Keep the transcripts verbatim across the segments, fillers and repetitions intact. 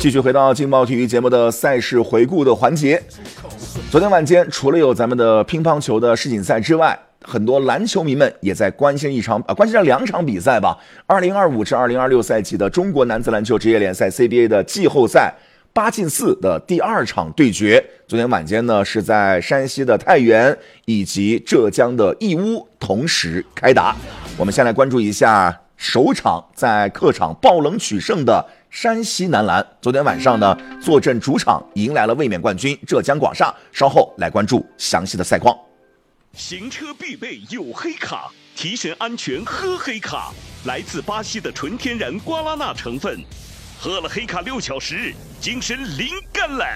继续回到劲爆体育节目的赛事回顾的环节。昨天晚间，除了有咱们的乒乓球的世锦赛之外，很多篮球迷们也在关心一场啊，关心了两场比赛吧。二零二五至二零二六赛季的中国男子篮球职业联赛 C B A 的季后赛八进四的第二场对决，昨天晚间呢是在山西的太原以及浙江的义乌同时开打。我们先来关注一下首场在客场爆冷取胜的山西男篮，昨天晚上呢坐镇主场迎来了卫冕冠军浙江广厦。稍后来关注详细的赛况。 行车必备有黑卡，提神安全喝黑卡，来自巴西的纯天然瓜拉纳成分，喝了黑卡六小时，精神灵感了。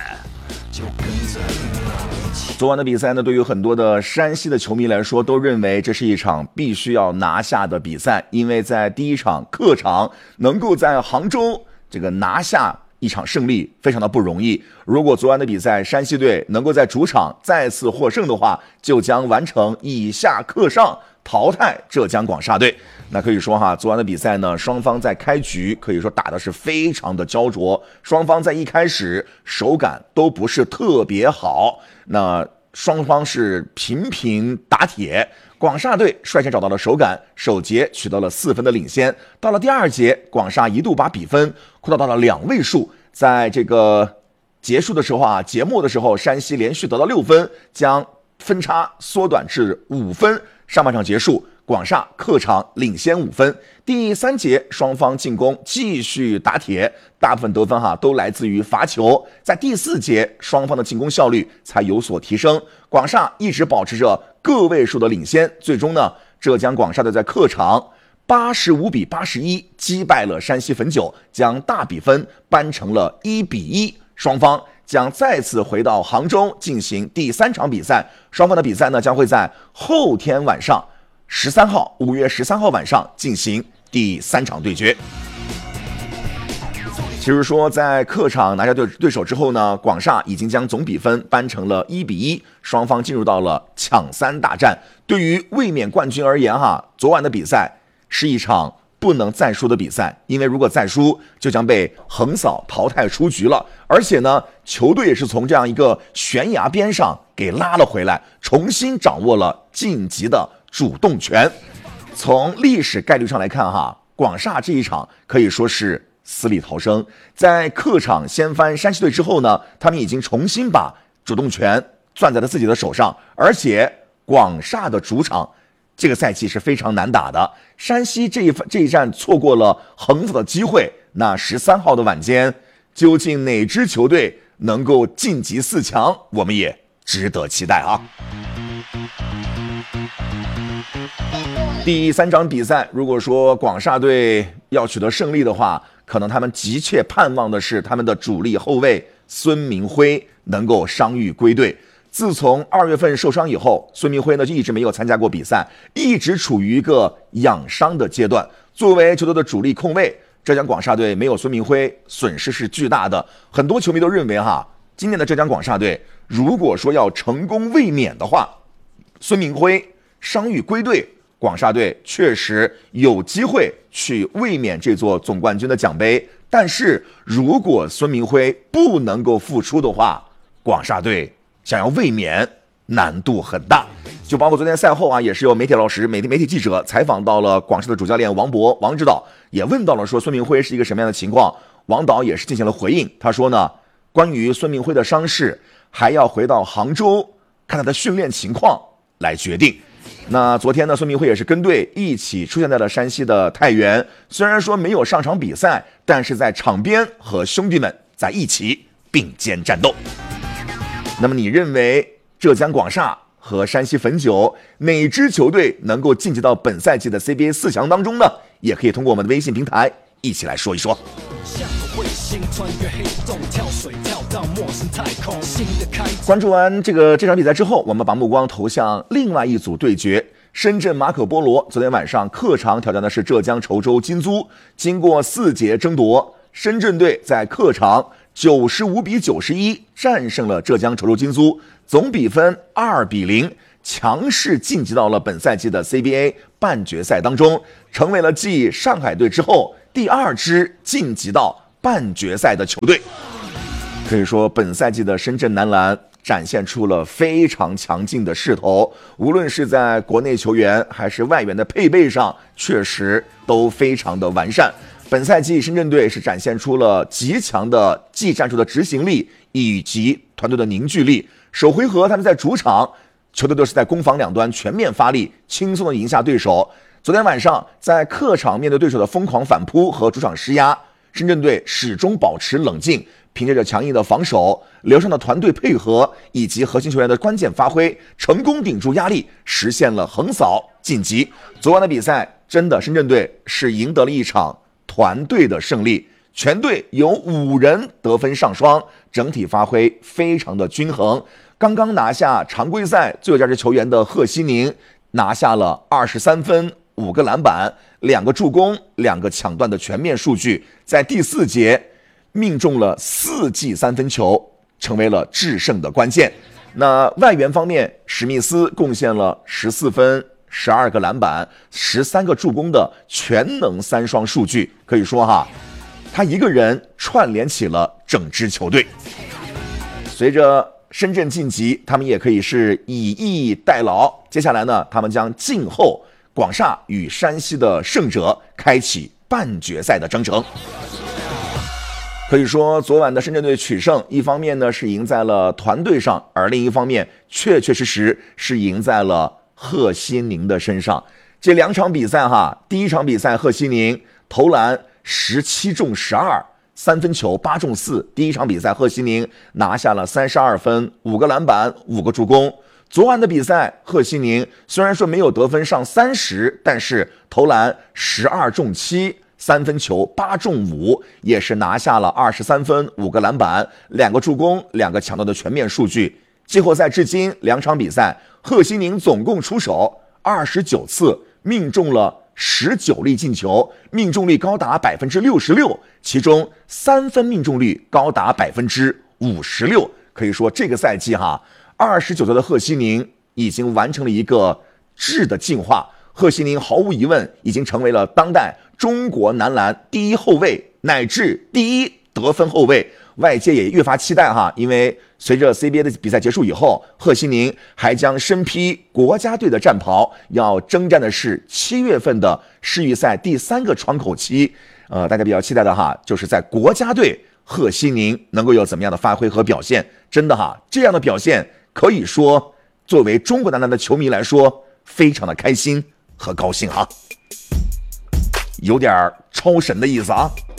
昨晚的比赛呢，对于很多的山西的球迷来说，都认为这是一场必须要拿下的比赛，因为在第一场客场能够在杭州这个拿下一场胜利非常的不容易。如果昨晚的比赛山西队能够在主场再次获胜的话，就将完成以下克上，淘汰浙江广厦队。那可以说哈，昨晚的比赛呢，双方在开局可以说打的是非常的焦灼，双方在一开始手感都不是特别好，那双方是频频打铁。广厦队率先找到了手感，首节取得了四分的领先。到了第二节，广厦一度把比分扩大到了两位数。在这个结束的时候啊，节末的时候，山西连续得到六分，将分差缩短至五分。上半场结束，广厦客场领先五分。第三节，双方进攻继续打铁，大部分得分哈都来自于罚球。在第四节，双方的进攻效率才有所提升。广厦一直保持着个位数的领先，最终呢，浙江广厦队在客场八十五比八十一击败了山西汾酒，将大比分扳成了一比一。双方将再次回到杭州进行第三场比赛，双方的比赛呢将会在后天晚上十三号，五月十三号晚上进行第三场对决。其实说在客场拿下对对手之后呢，广厦已经将总比分扳成了一比一，双方进入到了抢三大战。对于卫冕冠军而言哈，昨晚的比赛是一场不能再输的比赛，因为如果再输就将被横扫淘汰出局了。而且呢，球队也是从这样一个悬崖边上给拉了回来，重新掌握了晋级的主动权。从历史概率上来看哈，广厦这一场可以说是死里逃生。在客场掀翻山西队之后呢，他们已经重新把主动权攥在了自己的手上，而且广厦的主场这个赛季是非常难打的，山西这一这一战错过了横扫的机会。那十三号的晚间，究竟哪支球队能够晋级四强，我们也值得期待啊。第三场比赛，如果说广厦队要取得胜利的话，可能他们急切盼望的是他们的主力后卫孙铭徽能够伤愈归队。自从二月份受伤以后，孙铭徽呢就一直没有参加过比赛，一直处于一个养伤的阶段。作为球队的主力控卫，浙江广厦队没有孙铭徽，损失是巨大的。很多球迷都认为哈，今年的浙江广厦队如果说要成功卫冕的话，孙铭徽伤愈归队，广厦队确实有机会去卫冕这座总冠军的奖杯。但是如果孙铭徽不能够复出的话，广厦队想要卫冕难度很大。就包括昨天赛后啊，也是有媒体老师、媒体媒体记者采访到了广厦的主教练王博、王指导，也问到了说孙铭徽是一个什么样的情况。王导也是进行了回应，他说呢，关于孙铭徽的伤势，还要回到杭州看他的训练情况来决定。那昨天呢，孙铭徽也是跟队一起出现在了山西的太原，虽然说没有上场比赛，但是在场边和兄弟们在一起并肩战斗。那么你认为浙江广厦和山西汾酒哪支球队能够晋级到本赛季的 C B A 四强当中呢？也可以通过我们的微信平台一起来说一说。关注完这个这场比赛之后，我们把目光投向另外一组对决。深圳马可波罗昨天晚上客场挑战的是浙江稠州金租，经过四节争夺，深圳队在客场九十五比九十一战胜了浙江稠州金租，总比分二比零，强势晋级到了本赛季的 C B A 半决赛当中，成为了继上海队之后第二支晋级到半决赛的球队。可以说，本赛季的深圳男篮展现出了非常强劲的势头，无论是在国内球员还是外援的配备上，确实都非常的完善。本赛季深圳队是展现出了极强的技战术的执行力以及团队的凝聚力。首回合他们在主场，球队都是在攻防两端全面发力，轻松的赢下对手。昨天晚上在客场面对对手的疯狂反扑和主场施压，深圳队始终保持冷静，凭借着强硬的防守、刘畅的团队配合以及核心球员的关键发挥，成功顶住压力，实现了横扫晋级。昨晚的比赛，真的深圳队是赢得了一场团队的胜利，全队有五人得分上双，整体发挥非常的均衡。刚刚拿下常规赛最有价值球员的贺西宁拿下了二十三分、五个篮板、两个助攻、两个抢断的全面数据，在第四节命中了四记三分球，成为了制胜的关键。那外援方面，史密斯贡献了十四分、十二个篮板、十三个助攻的全能三双数据，可以说哈，他一个人串联起了整支球队。随着深圳晋级，他们也可以是以逸待劳。接下来呢，他们将静候广厦与山西的胜者，开启半决赛的征程。可以说，昨晚的深圳队取胜，一方面呢是赢在了团队上，而另一方面确确实实是赢在了贺西宁的身上。这两场比赛哈，第一场比赛贺西宁投篮十七中十二，三分球八中四。第一场比赛贺西宁拿下了三十二分、五个篮板、五个助攻。昨晚的比赛，贺西宁虽然说没有得分上三十，但是投篮十二中七，三分球八中五，也是拿下了二十三分、五个篮板、两个助攻、两个抢断的全面数据。季后赛至今两场比赛，贺西宁总共出手二十九次，命中了十九粒进球，命中率高达百分之六十六，其中三分命中率高达百分之五十六。可以说这个赛季哈，二十九岁的贺西宁已经完成了一个质的进化。贺西宁毫无疑问已经成为了当代中国男篮第一后卫乃至第一得分后卫。外界也越发期待哈，因为随着 C B A 的比赛结束以后，贺西宁还将身披国家队的战袍，要征战的是七月份的世预赛第三个窗口期。呃，大家比较期待的哈，就是在国家队贺西宁能够有怎么样的发挥和表现。真的哈，这样的表现可以说作为中国男篮的球迷来说，非常的开心和高兴啊，有点超神的意思啊。